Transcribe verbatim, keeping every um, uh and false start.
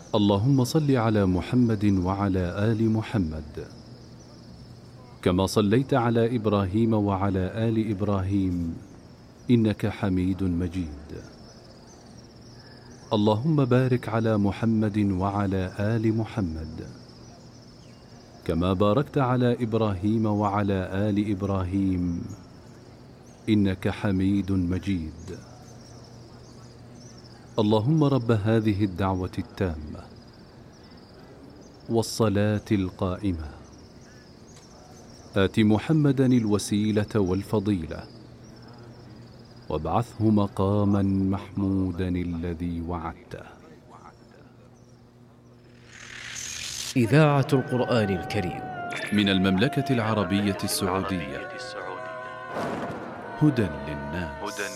اللهم صل على محمد وعلى آل محمد كما صليت على إبراهيم وعلى آل إبراهيم إنك حميد مجيد. اللهم بارك على محمد وعلى آل محمد كما باركت على إبراهيم وعلى آل إبراهيم إنك حميد مجيد. اللهم رب هذه الدعوة التامة والصلاة القائمة آت محمدا الوسيلة والفضيلة وابعثه مقاما محمودا الذي وعدته. إذاعة القرآن الكريم من المملكة العربية السعودية، هدى للناس.